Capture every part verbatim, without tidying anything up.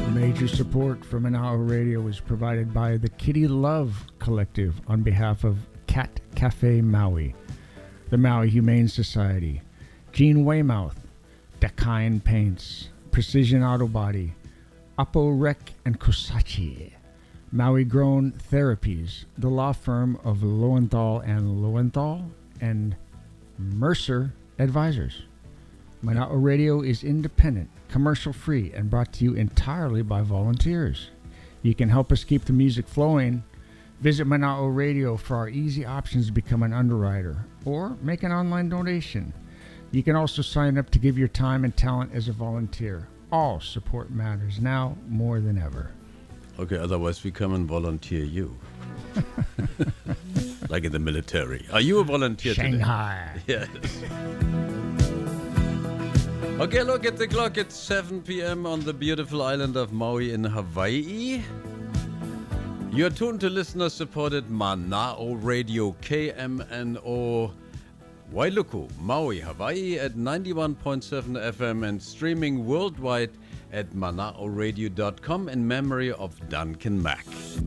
Major support for Manao Radio is provided by the Kitty Love Collective on behalf of Cat Cafe Maui, the Maui Humane Society, Gene Weymouth, Dakine Paints, Precision Auto Body, Apo Rec and Kosachi, Maui Grown Therapies, the law firm of Lowenthal and Lowenthal, and Mercer Advisors. Manao Radio is independent, commercial-free, and brought to you entirely by volunteers. You can help us keep the music flowing. Visit Manao Radio for our easy options to become an underwriter or make an online donation. You can also sign up to give your time and talent as a volunteer. All support matters now more than ever. Okay, otherwise we come and volunteer you. Like in the military. Are you a volunteer Shanghai. today? Yes. Okay, look at the clock. It's seven p.m. on the beautiful island of Maui in Hawaii. You're tuned to listener-supported Manao Radio, K M N O Wailuku, Maui, Hawaii at ninety-one point seven F M and streaming worldwide at manao radio dot com in memory of Duncan Mack.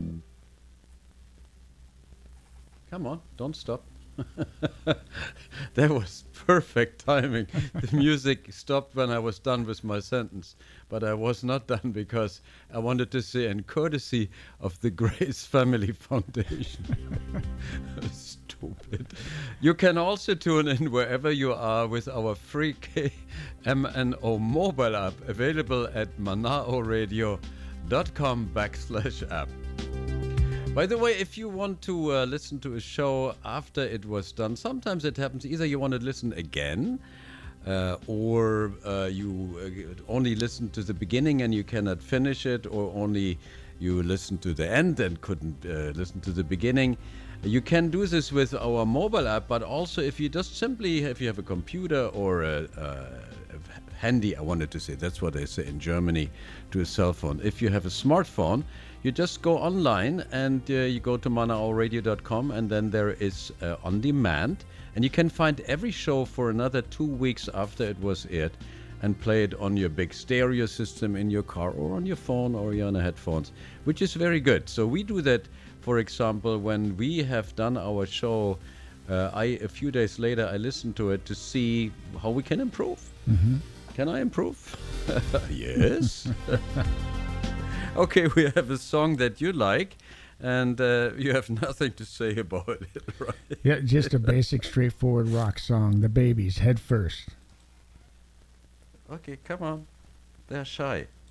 Come on, don't stop. That was perfect timing. The music stopped when I was done with my sentence, but I was not done because I wanted to say, in courtesy of the Grace Family Foundation. Stupid. You can also tune in wherever you are with our free K M N O mobile app, available at manao radio dot com backslash app. By the way, if you want to uh, listen to a show after it was done, sometimes it happens either you want to listen again uh, or uh, you uh, only listen to the beginning and you cannot finish it, or only you listen to the end and couldn't uh, listen to the beginning. You can do this with our mobile app, but also if you just simply, if you have a computer or a, a handy, I wanted to say, that's what they say in Germany, to a cell phone. If you have a smartphone, you just go online and uh, you go to manao radio dot com, and then there is uh, on demand, and you can find every show for another two weeks after it was aired and play it on your big stereo system in your car or on your phone or your headphones, which is very good. So we do that, for example, when we have done our show, uh, I a few days later I listen to it to see how we can improve. Mm-hmm. Can I improve? Yes. Okay, we have a song that you like, and uh, you have nothing to say about it, right? Yeah, just a basic, straightforward rock song. The Babies, Head First. Okay, come on. They're shy.